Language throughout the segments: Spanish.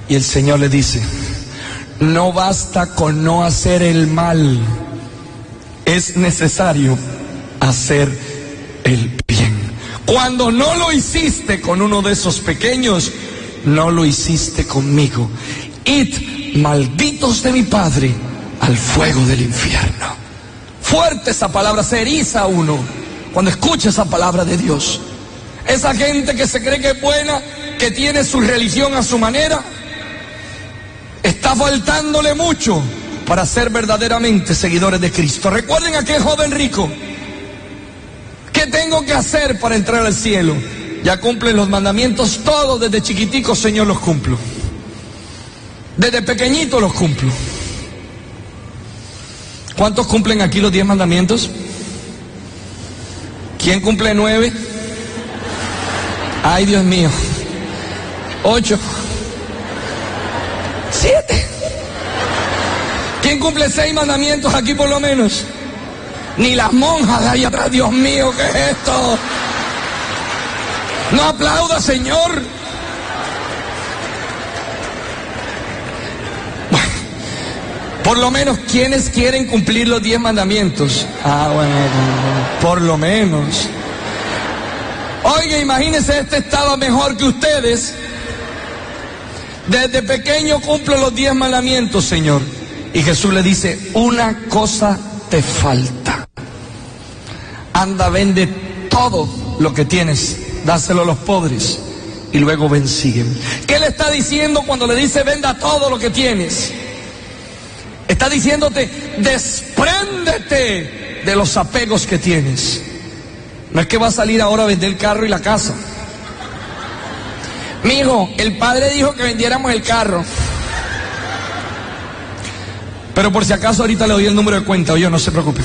Y el Señor le dice: no basta con no hacer el mal, es necesario hacer el bien. Cuando no lo hiciste con uno de esos pequeños, no lo hiciste conmigo. Id, malditos de mi Padre, al fuego del infierno. Fuerte esa palabra, se eriza uno cuando escucha esa palabra de Dios. Esa gente que se cree que es buena, que tiene su religión a su manera, está faltándole mucho para ser verdaderamente seguidores de Cristo. Recuerden a aquel joven rico. ¿Qué tengo que hacer para entrar al cielo? Ya cumplen los mandamientos todos, desde chiquitico, Señor, los cumplo. Desde pequeñito los cumplo. ¿Cuántos cumplen aquí los 10 mandamientos? ¿Quién cumple 9? Ay, Dios mío. 8. 7. ¿Quién cumple 6 mandamientos aquí por lo menos? Ni las monjas de ahí atrás. Dios mío, ¿qué es esto? No aplauda, Señor. Bueno, por lo menos, ¿quiénes quieren cumplir los 10 mandamientos? Ah, bueno, por lo menos. Oiga, imagínense, este estaba mejor que ustedes. Desde pequeño cumplo los 10 mandamientos, Señor. Y Jesús le dice: una cosa te falta. Anda, vende todo lo que tienes, dáselo a los pobres y luego ven, sígueme. ¿Qué le está diciendo cuando le dice venda todo lo que tienes? Está diciéndote: despréndete de los apegos que tienes. No es que va a salir ahora a vender el carro y la casa. Mijo, el padre dijo que vendiéramos el carro. Pero por si acaso ahorita le doy el número de cuenta, oye, no se preocupe.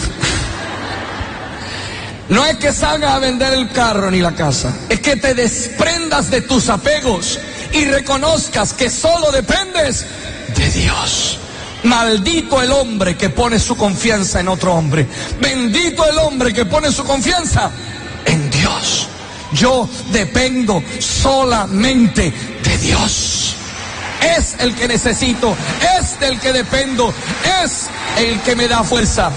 No es que salgas a vender el carro ni la casa, es que te desprendas de tus apegos y reconozcas que solo dependes de Dios. Maldito el hombre que pone su confianza en otro hombre. Bendito el hombre que pone su confianza en Dios. Yo dependo solamente de Dios. Es el que necesito, es del que dependo, es el que me da fuerza.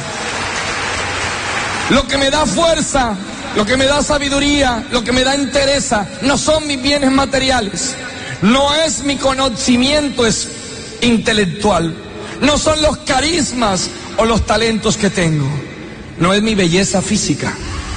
Lo que me da fuerza, lo que me da sabiduría, lo que me da entereza, no son mis bienes materiales, no es mi conocimiento intelectual, no son los carismas o los talentos que tengo, no es mi belleza física,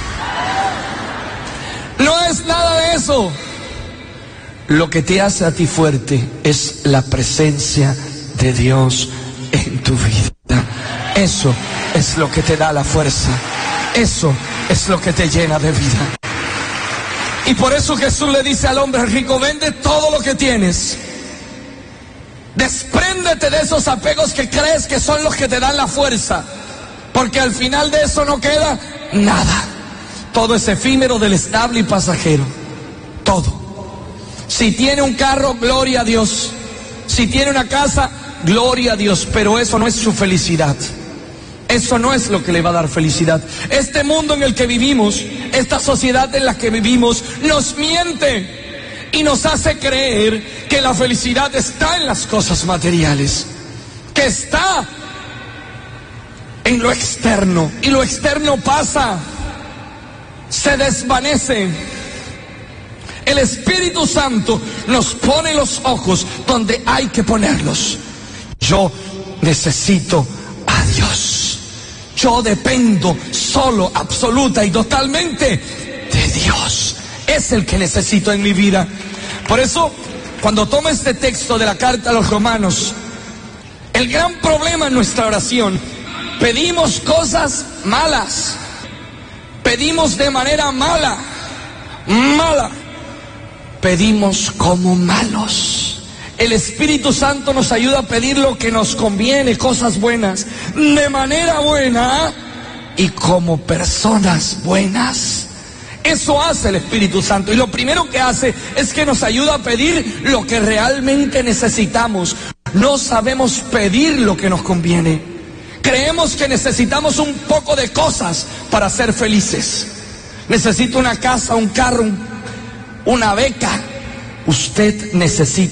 no es nada de eso. Lo que te hace a ti fuerte es la presencia de Dios en tu vida. Eso es lo que te da la fuerza. Eso es lo que te llena de vida. Y por eso Jesús le dice al hombre rico: vende todo lo que tienes. Despréndete de esos apegos que crees que son los que te dan la fuerza. Porque al final de eso no queda nada. Todo es efímero, delestable y pasajero. Todo. Si tiene un carro, gloria a Dios. Si tiene una casa, gloria a Dios. Pero eso no es su felicidad. Eso no es lo que le va a dar felicidad. Este mundo en el que vivimos, esta sociedad en la que vivimos, nos miente y nos hace creer que la felicidad está en las cosas materiales, que está en lo externo. Y lo externo pasa, se desvanece. El Espíritu Santo nos pone los ojos donde hay que ponerlos. Yo necesito a Dios. Yo dependo solo, absoluta y totalmente de Dios. Es el que necesito en mi vida. Por eso, cuando tomo este texto de la carta a los Romanos, el gran problema en nuestra oración: pedimos cosas malas, pedimos de manera mala, pedimos como malos. El Espíritu Santo nos ayuda a pedir lo que nos conviene, cosas buenas, de manera buena y como personas buenas. Eso hace el Espíritu Santo. Y lo primero que hace es que nos ayuda a pedir lo que realmente necesitamos. No sabemos pedir lo que nos conviene. Creemos que necesitamos un poco de cosas para ser felices. Necesito una casa, un carro, una beca. Usted necesita